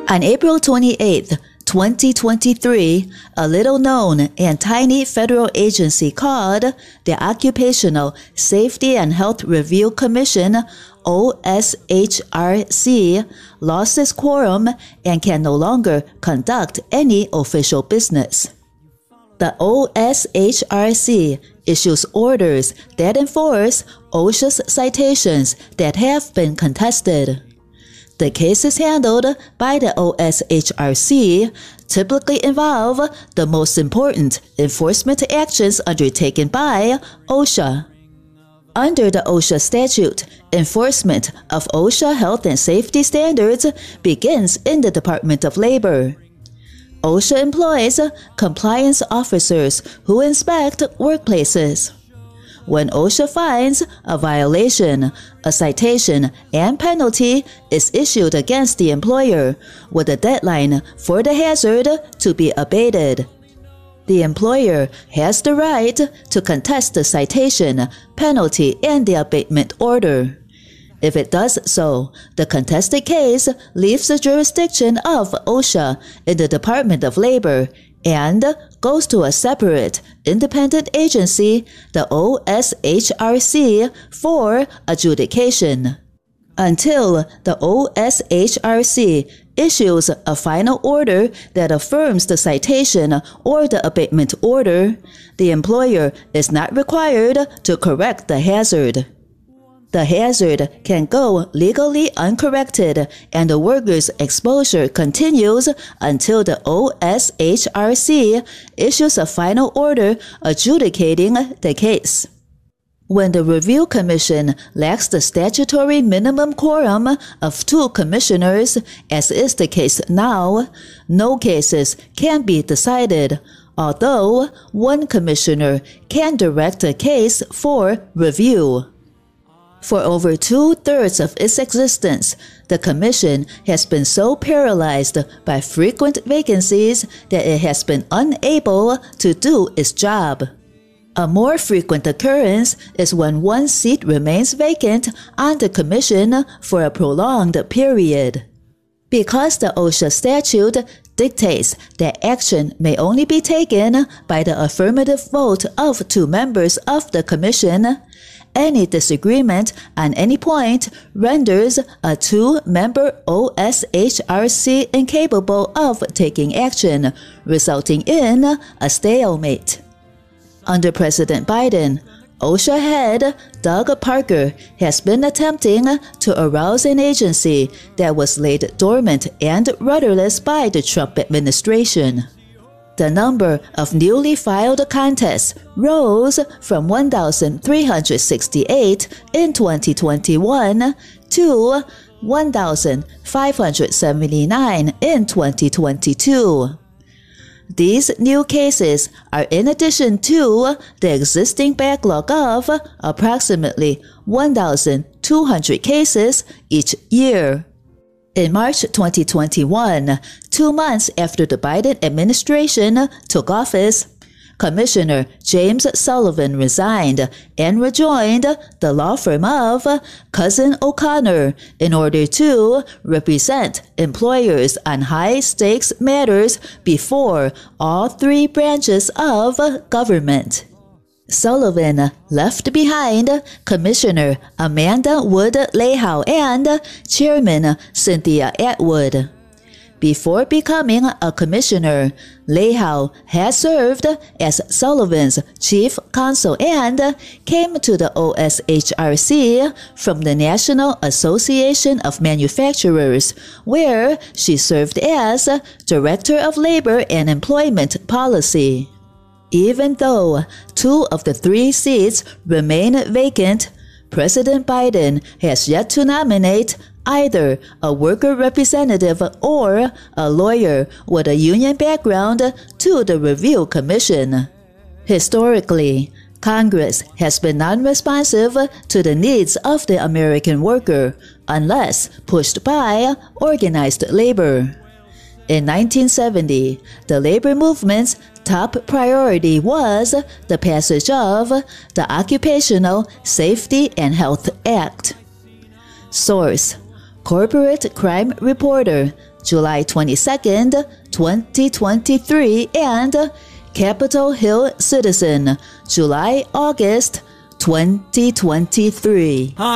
On April 28, 2023, a little-known and tiny federal agency called the Occupational Safety and Health Review Commission, OSHRC, lost its quorum and can no longer conduct any official business. The OSHRC issues orders that enforce OSHA's citations that have been contested. The cases handled by the OSHRC typically involve the most important enforcement actions undertaken by OSHA. Under the OSHA statute, enforcement of OSHA health and safety standards begins in the Department of Labor. OSHA employs compliance officers who inspect workplaces. When OSHA finds a violation, a citation and penalty is issued against the employer, with a deadline for the hazard to be abated. The employer has the right to contest the citation, penalty, and the abatement order. If it does so, the contested case leaves the jurisdiction of OSHA in the Department of Labor and goes to a separate, independent agency, the OSHRC, for adjudication. Until the OSHRC issues a final order that affirms the citation or the abatement order, the employer is not required to correct the hazard. The hazard can go legally uncorrected, and the worker's exposure continues until the OSHRC issues a final order adjudicating the case. When the Review Commission lacks the statutory minimum quorum of 2 commissioners, as is the case now, no cases can be decided, although 1 commissioner can direct a case for review. For over 2/3 of its existence, the Commission has been so paralyzed by frequent vacancies that it has been unable to do its job. A more frequent occurrence is when 1 seat remains vacant on the Commission for a prolonged period. Because the OSHA statute dictates that action may only be taken by the affirmative vote of 2 members of the Commission, any disagreement on any point renders a 2-member OSHRC incapable of taking action, resulting in a stalemate. Under President Biden, OSHA head Doug Parker has been attempting to arouse an agency that was laid dormant and rudderless by the Trump administration. The number of newly filed contests rose from 1,368 in 2021 to 1,579 in 2022. These new cases are in addition to the existing backlog of approximately 1,200 cases each year. In March 2021, 2 months after the Biden administration took office, Commissioner James Sullivan resigned and rejoined the law firm of Cousin O'Connor in order to represent employers on high-stakes matters before all 3 branches of government. Sullivan left behind Commissioner Amanda Wood Lehau and Chairman Cynthia Atwood. Before becoming a commissioner, Lehau had served as Sullivan's chief counsel and came to the OSHRC from the National Association of Manufacturers, where she served as Director of Labor and Employment Policy. Even though 2 of the 3 seats remain vacant, President Biden has yet to nominate either a worker representative or a lawyer with a union background to the Review Commission. Historically, Congress has been non-responsive to the needs of the American worker unless pushed by organized labor. In 1970, the labor movement's top priority was the passage of the Occupational Safety and Health Act. Source: Corporate Crime Reporter, July 22nd, 2023, and Capitol Hill Citizen, July-August 2023.